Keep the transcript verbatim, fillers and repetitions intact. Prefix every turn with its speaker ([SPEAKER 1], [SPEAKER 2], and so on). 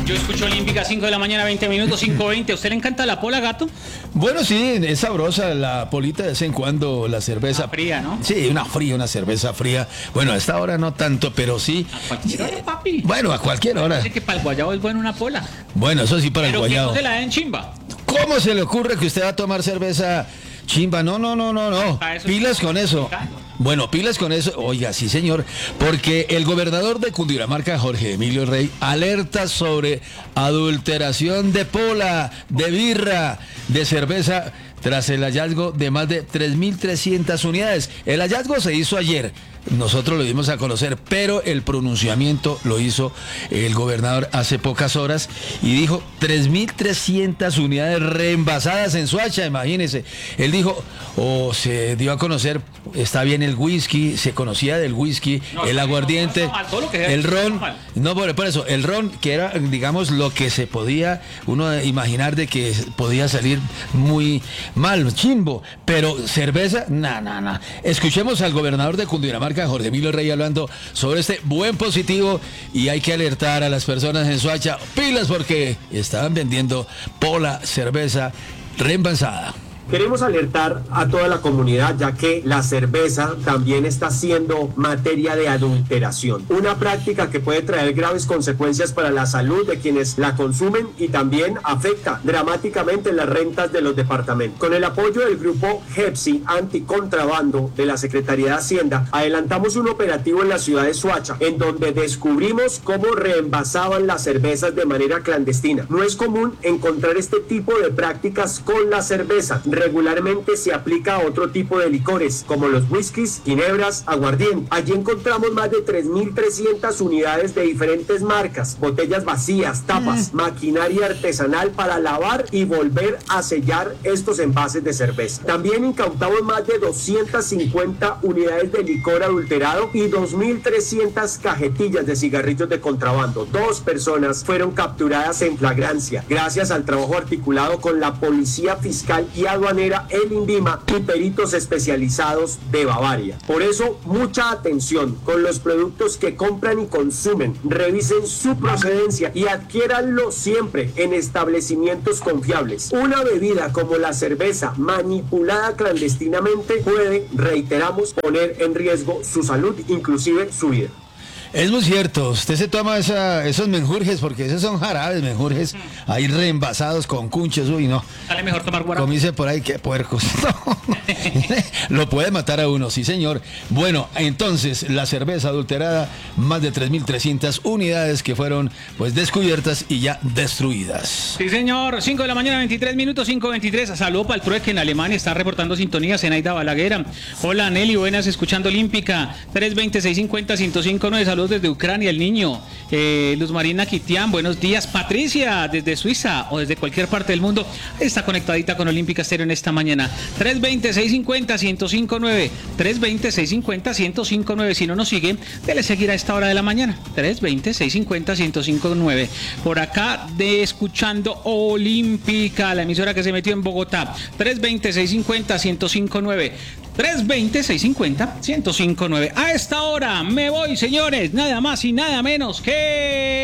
[SPEAKER 1] Yo escucho Olímpica, cinco de la mañana, veinte minutos, cinco veinte. ¿A usted le encanta la pola, gato?
[SPEAKER 2] Bueno, sí, es sabrosa la polita de vez en cuando, la cerveza.
[SPEAKER 1] Una fría, ¿no?
[SPEAKER 2] Sí, una fría, una cerveza fría. Bueno, a esta hora no tanto, pero sí.
[SPEAKER 1] A cualquier hora, papi.
[SPEAKER 2] Bueno, a cualquier hora.
[SPEAKER 1] Parece que para el guayabo es bueno una pola.
[SPEAKER 2] Bueno, eso sí para
[SPEAKER 1] Pero
[SPEAKER 2] el
[SPEAKER 1] que no
[SPEAKER 2] guayabo.
[SPEAKER 1] se la den chimba.
[SPEAKER 2] ¿Cómo se le ocurre que usted va a tomar cerveza chimba? No, no, no, no, no.
[SPEAKER 1] Para eso
[SPEAKER 2] Pilas
[SPEAKER 1] sí.
[SPEAKER 2] con eso. Bueno, pilas con eso. Oiga, sí, señor. Porque el gobernador de Cundinamarca, Jorge Emilio Rey, alerta sobre adulteración de pola, de birra, de cerveza, tras el hallazgo de más de tres mil trescientas unidades. El hallazgo se hizo ayer. Nosotros lo dimos a conocer, pero el pronunciamiento lo hizo el gobernador hace pocas horas y dijo tres mil trescientas unidades reenvasadas en Soacha, imagínense. Él dijo, o oh, se dio a conocer, está bien el whisky, se conocía del whisky,
[SPEAKER 1] No,
[SPEAKER 2] el
[SPEAKER 1] no,
[SPEAKER 2] aguardiente,
[SPEAKER 1] no, no, no, todo lo que sea,
[SPEAKER 2] el ron,
[SPEAKER 1] no, mal.
[SPEAKER 2] no, por, por eso, el ron, que era, digamos, lo que se podía uno imaginar de que podía salir muy mal, chimbo, pero cerveza, na, na, na. Escuchemos al gobernador de Cundinamarca, Jorge Emilio Rey, hablando sobre este buen positivo, y hay que alertar a las personas en Soacha, pilas, porque estaban vendiendo pola, cerveza reembalsada.
[SPEAKER 3] Queremos alertar a toda la comunidad, ya que la cerveza también está siendo materia de adulteración, una práctica que puede traer graves consecuencias para la salud de quienes la consumen y también afecta dramáticamente las rentas de los departamentos. Con el apoyo del grupo Hepsi Anticontrabando de la Secretaría de Hacienda, adelantamos un operativo en la ciudad de Soacha, en donde descubrimos cómo reenvasaban las cervezas de manera clandestina. No es común encontrar este tipo de prácticas con la cerveza. Regularmente se aplica a otro tipo de licores, como los whiskies, ginebras, aguardiente. Allí encontramos más de tres mil trescientas unidades de diferentes marcas, botellas vacías, tapas, mm. maquinaria artesanal para lavar y volver a sellar estos envases de cerveza. También incautamos más de doscientas cincuenta unidades de licor adulterado y dos mil trescientas cajetillas de cigarrillos de contrabando. Dos personas fueron capturadas en flagrancia, gracias al trabajo articulado con la Policía Fiscal y Aduanera, el INVIMA y peritos especializados de Bavaria. Por eso, mucha atención con los productos que compran y consumen. Revisen su procedencia y adquiéranlo siempre en establecimientos confiables. Una bebida como la cerveza manipulada clandestinamente puede, reiteramos, poner en riesgo su salud, inclusive su vida.
[SPEAKER 2] Es muy cierto, usted se toma esa, esos menjurjes, porque esos son jarabes, menjurjes, mm. ahí reenvasados con cunches, uy, no.
[SPEAKER 1] Sale mejor tomar guarapo.
[SPEAKER 2] Comice por ahí, qué puercos. No. Lo puede matar a uno, sí señor. Bueno, entonces, la cerveza adulterada, más de tres mil trescientas unidades que fueron, pues, descubiertas y ya destruidas.
[SPEAKER 1] Sí señor, cinco de la mañana, veintitrés minutos, cinco veintitrés. Saludo para el trueque en Alemania, está reportando sintonía, Zenaida Balaguer. Hola Nelly, buenas, escuchando Olímpica, tres veinte, seiscientos cincuenta, ciento cinco punto nueve. Saludos desde Ucrania, el niño. eh, Luz Marina Kitian, buenos días. Patricia, desde Suiza o desde cualquier parte del mundo, está conectadita con Olímpica Estéreo en esta mañana. tres veinte, seiscientos cincuenta, ciento cinco punto nueve. tres veinte, seiscientos cincuenta, ciento cinco punto nueve. Si no nos sigue, dele seguir a esta hora de la mañana. tres veinte, seiscientos cincuenta, ciento cinco punto nueve. Por acá de escuchando Olímpica, la emisora que se metió en Bogotá. tres veinte, seiscientos cincuenta, ciento cinco punto nueve. tres veinte, seiscientos cincuenta, ciento cinco punto nueve. A esta hora me voy, señores, nada más y nada menos que...